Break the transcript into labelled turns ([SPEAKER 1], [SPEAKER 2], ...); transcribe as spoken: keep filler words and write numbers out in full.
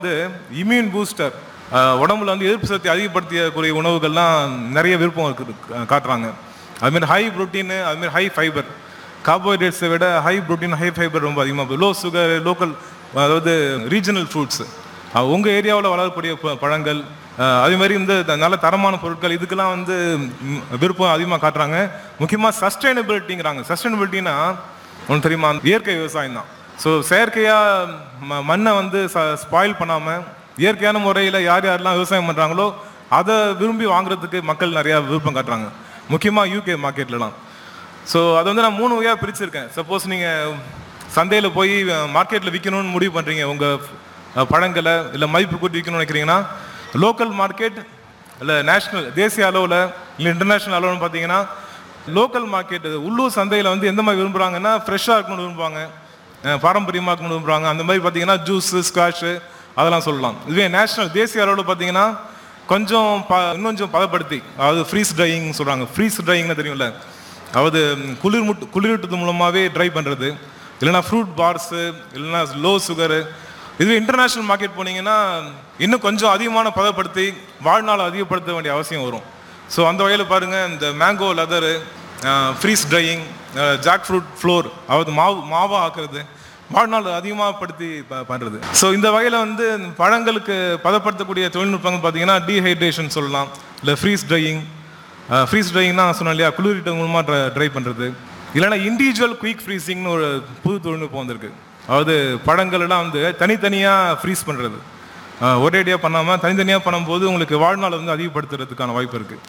[SPEAKER 1] வந்து immune booster உடம்புல வந்து எதிர்ப்பு சக்தி அதிகப்படுத்தக்கூடிய உணவுகள்லாம் நிறைய விருப்பம் இருக்குது காட்டுறாங்க. அதுமாரி ஹை ப்ரோட்டீன், அதுமாரி ஹை ஃபைபர், கார்போஹைட்ரேட்ஸை விட ஹை ப்ரோட்டீன் ஹை ஃபைபர் ரொம்ப அதிகமாக, லோ சுகர், லோக்கல், அதாவது ரீஜனல் ஃப்ரூட்ஸு, உங்கள் ஏரியாவில் வளரக்கூடிய பழங்கள், அதே மாதிரி இந்த நல்ல தரமான பொருட்கள், இதுக்கெல்லாம் வந்து விருப்பம் அதிகமாக காட்டுறாங்க. முக்கியமாக சஸ்டைனபிலிட்டிங்கிறாங்க. சஸ்டைனபிலிட்டின்னா ஒன்று தெரியுமா, இயற்கை விவசாயம் தான். ஸோ செயற்கையாக ம மண்ணை வந்து ச ஸ்பாயில் பண்ணாமல் இயற்கையான முறையில் யார் யாரெல்லாம் விவசாயம் பண்ணுறாங்களோ அதை விரும்பி வாங்குறதுக்கு மக்கள் நிறையா விருப்பம் காட்டுறாங்க, முக்கியமாக யூகே மார்க்கெட்லலாம். ஸோ அதை வந்து நான் மூணு வகையாக பிரிச்சுருக்கேன். சப்போஸ் நீங்கள் சந்தையில் போய் மார்க்கெட்டில் விற்கணும்னு முடிவு பண்ணுறீங்க, உங்கள் பழங்களை இல்லை மதிப்பு கூட்டி விற்கணும்னு நினைக்கிறீங்கன்னா, லோக்கல் மார்க்கெட் இல்லை நேஷ்னல் தேசிய அளவில் இல்லை இன்டர்நேஷ்னல் அளவுன்னு பார்த்தீங்கன்னா, லோக்கல் மார்க்கெட் உள்ளூர் சந்தையில் வந்து எந்த மாதிரி விரும்புகிறாங்கன்னா ஃப்ரெஷ்ஷாக இருக்கணும்னு விரும்புவாங்க, பாரம்பரியமாக இருக்கணும்னு விரும்புகிறாங்க. அந்த மாதிரி பார்த்தீங்கன்னா ஜூஸு, ஸ்காஷு அதெல்லாம் சொல்லலாம். இதுவே நேஷ்னல் தேசிய அளவில் பார்த்தீங்கன்னா கொஞ்சம் ப இன்னும் கொஞ்சம் பதப்படுத்தி, அதாவது ஃப்ரீஸ் ட்ரையிங் சொல்கிறாங்க. ஃப்ரீஸ் ட்ரையிங்னு தெரியும்ல, அதாவது குளிர் முட்டு குளிரூட்டது மூலமாகவே ட்ரை பண்ணுறது, இல்லைனா ஃப்ரூட் பார்ஸு, இல்லைனா லோ சுகரு. இதுவே இன்டர்நேஷ்னல் மார்க்கெட் போனீங்கன்னா இன்னும் கொஞ்சம் அதிகமான பதப்படுத்தி வாழ்நாள் அதிகப்படுத்த வேண்டிய அவசியம் வரும். ஸோ அந்த வகையில் பாருங்கள், இந்த mango leather, freeze drying, jack fruit floor, அதாவது மாவு மாவாக ஆக்குறது, வாழ்நாள் அதிகமாக படுத்தி ப பண்ணுறது. ஸோ இந்த வகையில் வந்து பழங்களுக்கு பதப்படுத்தக்கூடிய தொழில்நுட்பங்கள் பார்த்தீங்கன்னா டீஹைட்ரேஷன் சொல்லலாம், இல்லை ஃப்ரீஸ் ட்ரையிங். ஃப்ரீஸ் ட்ரையிங்னா சொன்னோம் இல்லையா, குளிர்விட்ட மூலமாக ட்ரை ட்ரை பண்ணுறது, இல்லைனா இண்டிவிஜுவல் குயிக் ஃப்ரீசிங்னு ஒரு புது தொழில்நுட்பம் வந்திருக்கு. அதாவது பழங்கள்லாம் வந்து தனித்தனியாக ஃப்ரீஸ் பண்ணுறது, ஒரேடியாக பண்ணாமல் தனித்தனியாக பண்ணும்போது உங்களுக்கு வாழ்நாளை வந்து அதிகப்படுத்துறதுக்கான வாய்ப்பு இருக்குது.